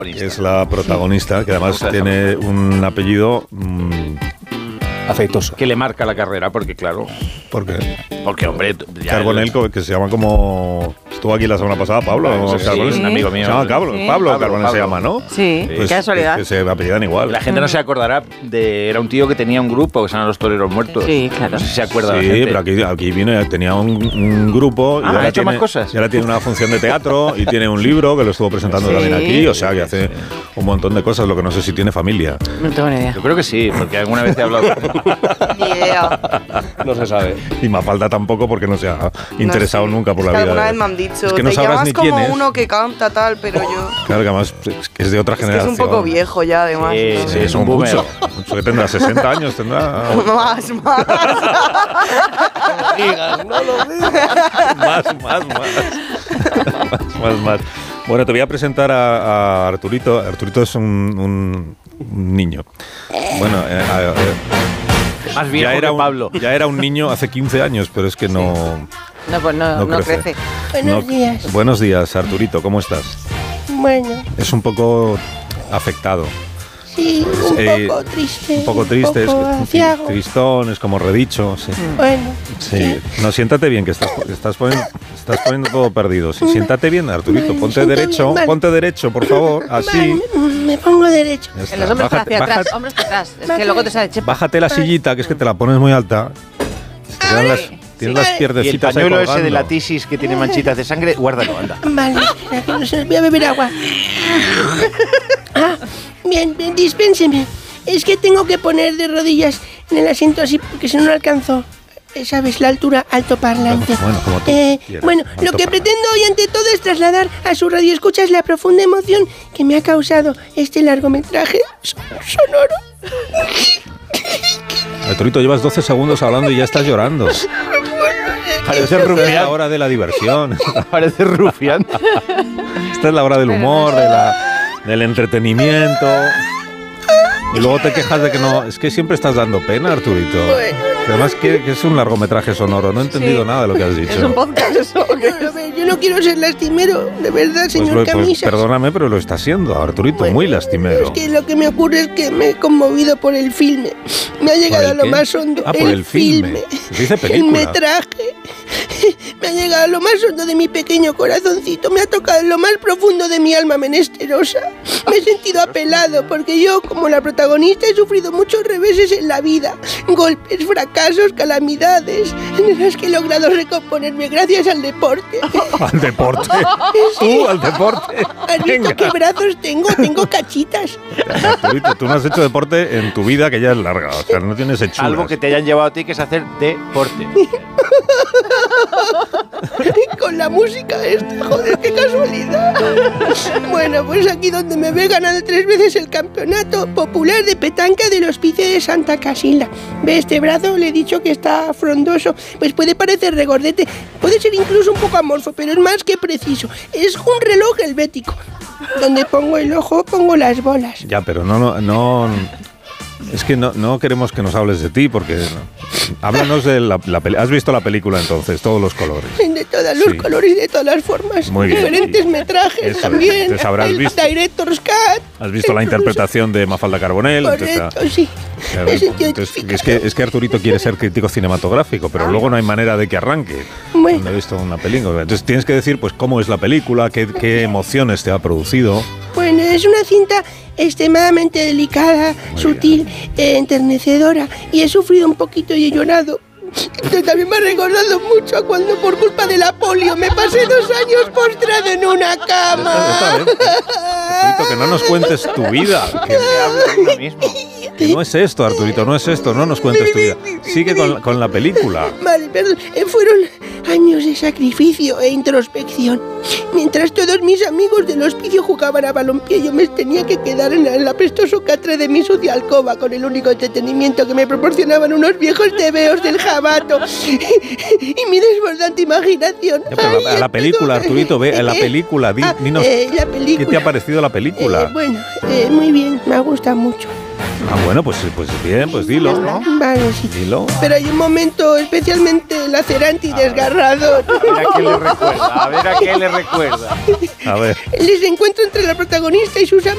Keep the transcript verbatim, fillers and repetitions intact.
Es la protagonista, que además tiene un apellido mmm, afectuoso. Que le marca la carrera, porque claro... ¿Por qué? Porque, hombre... Carbonell, el... que se llama como... Estuvo aquí la semana pasada, Pablo. Bueno, sí, Carbonell, sí. Un amigo mío. Se llama Pablo, Sí. Pablo, Pablo Carbonell Pablo. se llama, ¿no? Sí, Pues, qué casualidad. Que se apellidan igual. La gente no se acordará de... Era un tío que tenía un grupo que se llama Los Toreros Muertos. Sí, claro. No sé si se acuerda Sí, la gente. pero aquí, aquí vino, tenía un, un grupo y Ah, ahora ¿ha hecho tiene, más cosas? y ahora tiene una función de teatro y tiene un libro que lo estuvo presentando Sí. también aquí, o sea que hace un montón de cosas, lo que no sé si tiene familia. No tengo ni idea. Yo creo que sí, porque alguna vez he hablado con él. Ni idea. No se sabe. Y Mafalda tampoco porque no se ha interesado No sé. nunca por Es la que vida. alguna de- vez me han dicho, es que no te sabrás llamas ni como quién es. uno que canta tal, pero yo... Claro que además es que es de otra Es que es generación. un poco viejo ya, además. Sí, ¿no? sí, es un no boomer. mucho, mucho que tendrá sesenta años, tendrá Más, más. más, más, más, más, más, más. Bueno, te voy a presentar a, a Arturito. Arturito es un, un, un niño. Bueno, eh, eh, eh, Más viejo ya era que un, Pablo. ya era un niño hace quince años, pero es que no, No, pues no, no no crece. crece. Buenos No- días. Buenos días, Arturito, ¿cómo estás? Bueno, Es un poco afectado. sí, un Eh, poco triste. Un poco triste, Un poco es que- aciago. tristón, es como redicho. Sí. Bueno, Sí. No, siéntate bien, que estás, estás, poniendo, estás poniendo todo perdido. Sí, siéntate bien, Arturito. Vale, Ponte siéntame, derecho, vale. ponte derecho, por favor. Así. vale, me, me pongo derecho. Ya está. En los hombros para Bájate, hacia atrás, bájate- hombros para atrás. Es que luego te sale chepa. bájate la sillita, que es que te la pones muy alta. Te quedan las, tienes las Vale. Y el pierdecitas ahí pañuelo ese colgando. de la tisis que tiene manchitas de sangre, guárdalo, anda. Vale, espera, que no se- voy a beber agua. Ah, bien, bien, dispénseme. Es que tengo que poner de rodillas en el asiento así porque si no no alcanzo. eh, ¿Sabes? La altura altoparlante. Bueno, como tú Eh, quieras, bueno, lo que altoparlante. pretendo hoy ante todo es trasladar a su radioescuchas la profunda emoción que me ha causado este largometraje so- sonoro. Arturito, llevas doce segundos hablando y ya estás llorando. Parece Esta es la rufián. hora de la diversión. Parece rufián. Esta es la hora del humor, de la, del entretenimiento. Y luego te quejas de que no... Es que siempre estás dando pena, Arturito. Además que, que es un largometraje sonoro. No he entendido Sí. nada de lo que has dicho. Es un podcast eso. ¿o qué? Yo, a ver, yo no quiero ser lastimero, de verdad, Pues señor lo- pues Camisas. perdóname, pero lo está haciendo, Arturito, Bueno, muy lastimero. Es que lo que me ocurre es que me he conmovido por el filme. Me ha llegado el a lo qué? más hondo. Ah, por el filme. Se dice El película. metraje. Me ha llegado a lo más hondo de mi pequeño corazoncito. Me ha tocado en lo más profundo de mi alma menesterosa. Me he sentido apelado porque yo, como la protagonista, he sufrido muchos reveses en la vida. Golpes, fracasos, calamidades. En las que he logrado recomponerme gracias al deporte. Al deporte. Tú, al deporte. ¿Has visto qué brazos tengo? Tengo cachitas. Arturito, tú no has hecho deporte en tu vida, que ya es larga. O sea, no tienes hechuras. Algo que te hayan llevado a ti, que es hacer deporte. Con la música esta, joder, qué casualidad. Bueno, pues aquí donde me ve ganado tres veces el campeonato popular de petanca del Hospicio de Santa Casilda. ¿Ve este brazo? Le he dicho que está frondoso. Pues puede parecer regordete, puede ser incluso un poco amorfo, pero es más que preciso. Es un reloj helvético. Donde pongo el ojo, pongo las bolas. Ya, pero no, no, no. Es que no, no queremos que nos hables de ti, porque. no. Háblanos de la, la peli. ¿Has visto la película entonces? Todos los colores. De todos los Sí. colores y de todas las formas. Muy bien. Diferentes Y- metrajes eso es. también. Entonces habrás el visto- Director's Cut. ¿Has visto la interpretación de Mafalda Carbonell? Entonces, Correcto, sí. claro, Me he sentido entonces, identificado. es, que, es que Arturito quiere ser crítico cinematográfico, pero luego no hay manera de que arranque. Bueno. No he visto una película. Entonces tienes que decir pues cómo es la película, qué, qué emociones te ha producido. Bueno, es una cinta extremadamente delicada, Muy sutil, eh, enternecedora. Y he sufrido un poquito y he llorado. Esto también me ha recordado mucho a cuando por culpa de la polio me pasé dos años postrado en una Otra cama. vez. Arturito, que no nos cuentes tu vida. Que, Habla de uno mismo. que no es esto, Arturito, no es esto, no nos cuentes tu vida. Sigue con, la- con la película. Vale, perdón. Eh, Fueron años de sacrificio e introspección. Mientras todos mis amigos del hospicio jugaban a balompié, yo me tenía que quedar en la, en la prestoso catre de mi sucia alcoba con el único entretenimiento que me proporcionaban unos viejos tebeos del jabato y mi desbordante imaginación. Ya, pero la- a la película, Arturito, ve a la ¿Eh? película, di- Ah, dinos eh, la película. qué te ha parecido la película. Eh, bueno, eh, muy bien, me gusta mucho. Ah, bueno, pues, pues bien, pues dilo, ¿no? Vale, sí. Dilo. Pero hay un momento especialmente lacerante y desgarrador. A ver a qué le recuerda. A ver a qué le recuerda. A ver. Les encuentro entre la protagonista y sus amigos.